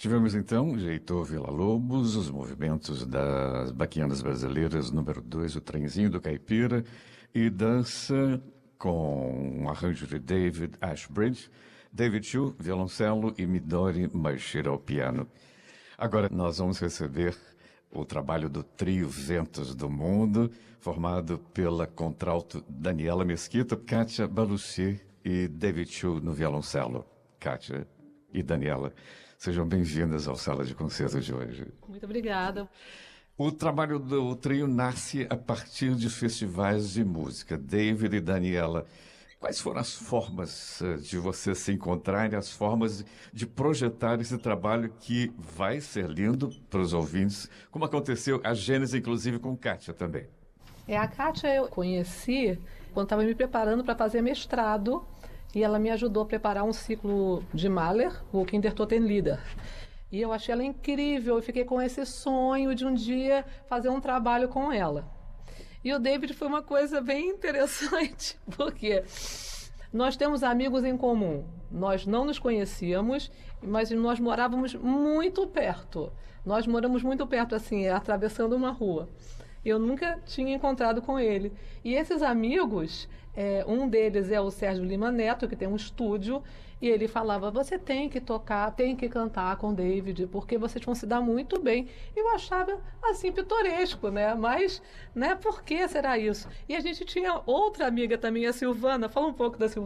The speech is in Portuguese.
Tivemos então Heitor Villa-Lobos, os movimentos das Baquianas Brasileiras, número 2, o Trenzinho do Caipira, e dança com um arranjo de David Ashbridge, David Chu, violoncelo e Midori Mashiro ao piano. Agora nós vamos receber o trabalho do trio Ventos do Mundo, formado pela contralto Daniela Mesquita, Kátia Baluchi e David Chu no violoncelo. Kátia e Daniela, sejam bem-vindas ao Sala de Concerto de hoje. Muito obrigada. O trabalho do trio nasce a partir de festivais de música. David e Daniela, quais foram as formas de vocês se encontrarem, as formas de projetar esse trabalho que vai ser lindo para os ouvintes, como aconteceu a gênese, inclusive, com Kátia também? A Kátia eu conheci quando estava me preparando para fazer mestrado, e ela me ajudou a preparar um ciclo de Mahler, o Kindertotenlieder. E eu achei ela incrível, eu fiquei com esse sonho de um dia fazer um trabalho com ela. E o David foi uma coisa bem interessante, porque nós temos amigos em comum. Nós não nos conhecíamos, mas nós morávamos muito perto. Nós moramos muito perto, assim, atravessando uma rua. Eu nunca tinha encontrado com ele. E esses amigos, um deles é o Sérgio Lima Neto, que tem um estúdio, e ele falava, você tem que tocar, tem que cantar com o David, porque vocês vão se dar muito bem. Eu achava, assim, pitoresco, né? Mas, né, por que será isso? E a gente tinha outra amiga também, a Silvana. Fala um pouco da Silvana.